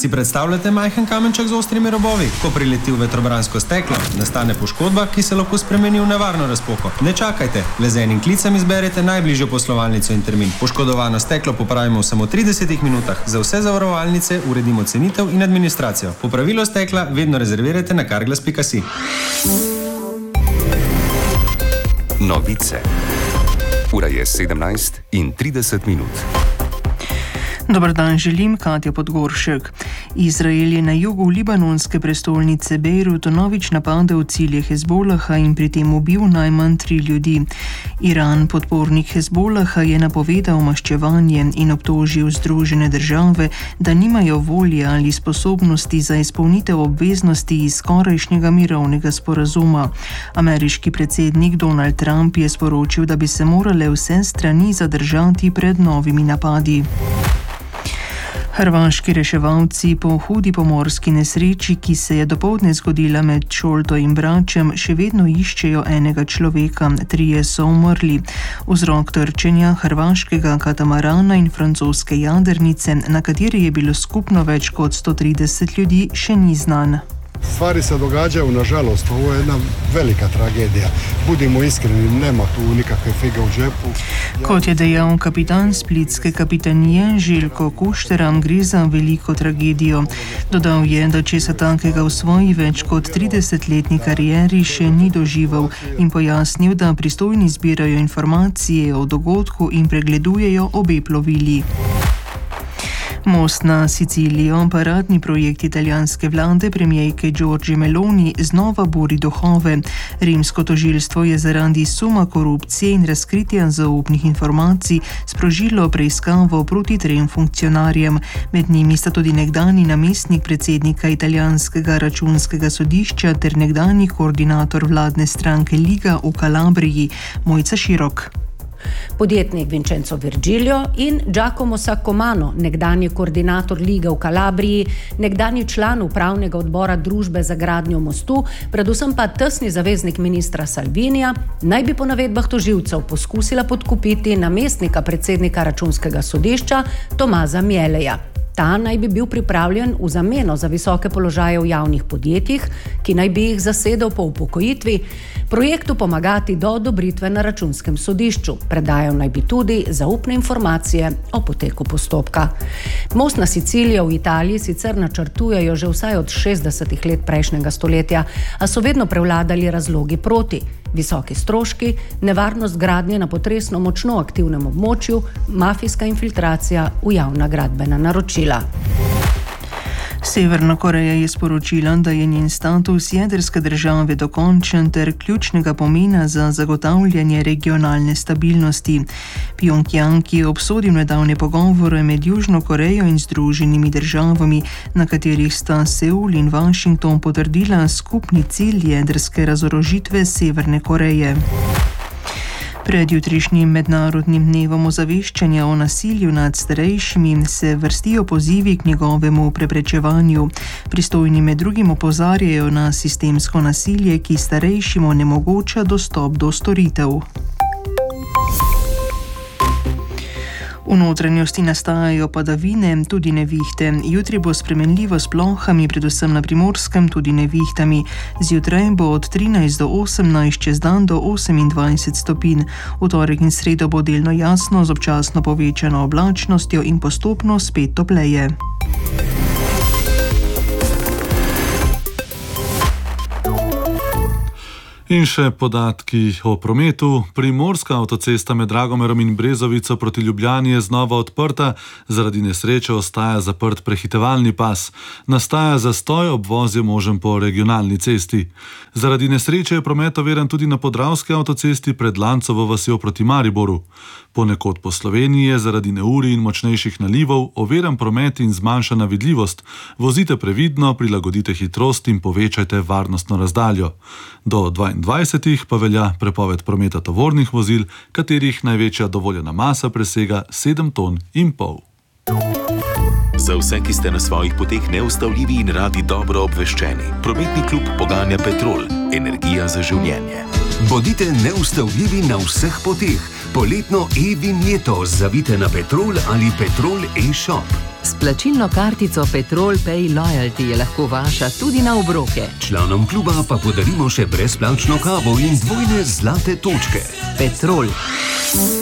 Si predstavljate majhen kamenček z ostrimi robovi? Ko prileti v vetrobransko steklo, nastane poškodba, ki se lahko spremeni v nevarno razpoko. Ne čakajte, le z enim klicem izberete najbližjo poslovalnico in termin. Poškodovano steklo popravimo v samo 30 minutah. Za vse zavarovalnice uredimo cenitev in administracijo. Popravilo stekla vedno rezervirajte na carglass.si. Novice. Ura je 17:30. Dobar dan, želim, Katja Podgoršek. Izrael je na jugu libanonske prestolnice Bejrut novič napadel cilje Hezbolaha in pri tem ubil najmanj 3 ljudi. Iran, podpornik Hezbolaha, je napovedal maščevanje in obtožil Združene države, da nimajo volje ali sposobnosti za izpolnitev obveznosti iz skorajšnjega mirovnega sporazuma. Ameriški predsednik Donald Trump je sporočil, da bi se morale vse strani zadržati pred novimi napadi. Hrvaški reševalci po hudi pomorski nesreči, ki se je dopoldne zgodila med Šolto in Bračem, še vedno iščejo enega človeka. 3 so umrli. Vzrok trčenja hrvaškega katamarana in francoske jadrnice, na kateri je bilo skupno več kot 130 ljudi, še ni znan. Stvari se događaju, nažalost, ovo je jedna velika tragedija. Budimo iskreni, nema tu nikakve fige u džepu. Kot je dejal kapitan splitske kapitanije Željko Kuštera, gre za veliko tragedijo. Dodal je, da česa takega v svoji več kot 30-letni karieri še ni doživel in pojasnil, da pristojni zbirajo informacije o dogodku in pregledujejo obe plovili. Most na Sicilijo, paradni projekt italijanske vlade premijejke Giorgie Meloni, znova buri duhove. Rimsko tožilstvo je zaradi suma korupcije in razkritja zaupnih informacij sprožilo preiskavo proti 3 funkcionarjem. Med njimi sta tudi nekdanji namestnik predsednika italijanskega računskega sodišča ter nekdanji koordinator vladne stranke Liga v Kalabriji, Mojca Širok. Podjetnik Vincenzo Virgilio in Giacomo Saccomanno, nekdanji koordinator Lige v Kalabriji, nekdanji član upravnega odbora družbe za gradnjo mostu, predvsem pa tesni zaveznik ministra Salvinija, naj bi po navedbah tožilcev poskusila podkupiti namestnika predsednika računskega sodišča Tomaza Mieleja. Ta naj bi bil pripravljen v zameno za visoke položaje v javnih podjetjih, ki naj bi jih zasedel po upokojitvi, projektu pomagati do odobritve na računskem sodišču. Predajal naj bi tudi zaupne informacije o poteku postopka. Most na Sicilijo v Italiji sicer načrtujejo že vsaj od 60 let prejšnjega stoletja, a so vedno prevladali razlogi proti. Visoki stroški, nevarnost gradnje na potresno močno aktivnem območju, mafijska infiltracija v javna gradbena naročila. Severna Koreja je sporočila, da je njen status jedrske države dokončen ter ključnega pomena za zagotavljanje regionalne stabilnosti. Pjongjang je obsodil nedavne pogovore med Južno Korejo in Združenimi državami, na katerih sta Seul in Washington potrdila skupni cilj jedrske razorožitve Severne Koreje. Pred jutrišnjim mednarodnim dnevom ozaveščanja o nasilju nad starejšimi se vrstijo pozivi k njegovemu preprečevanju. Pristojni med drugim opozarjajo na sistemsko nasilje, ki starejšim onemogoča dostop do storitev. V notranjosti nastajajo padavine, tudi nevihte. Jutri bo spremenljivo s plohami, predvsem na Primorskem tudi nevihtami. Zjutraj bo od 13 do 18, čez dan do 28 stopinj. V torek in sredo bo delno jasno z občasno povečano oblačnostjo in postopno spet topleje. In še podatki o prometu. Primorska avtocesta med Dragomerom in Brezovico proti Ljubljani je znova odprta, zaradi nesreče ostaja zaprt prehitevalni pas. Nastaja zastoj, obvoz je možen po regionalni cesti. Zaradi nesreče je promet overen tudi na Podravski avtocesti pred Lancovo vasjo proti Mariboru. Ponekod po Sloveniji je zaradi neurij in močnejših nalivov overen promet in zmanjšana vidljivost. Vozite previdno, prilagodite hitrost in povečajte varnostno razdaljo. Do 22 pa velja prepoved prometa tovornih vozil, katerih največja dovoljena masa presega 7,5 ton. Za vse, ki ste na svojih poteh neustavljivi in radi dobro obveščeni, prometni klub poganja Petrol, energija za življenje. Bodite neustavljivi na vseh poteh. Poletno e-vinjeto zavite na Petrol ali Petrol e-shop. S plačilno kartico Petrol Pay Loyalty je lahko vaša tudi na obroke. Članom kluba pa podarimo še brezplačno kavo in dvojne zlate točke. Petrol.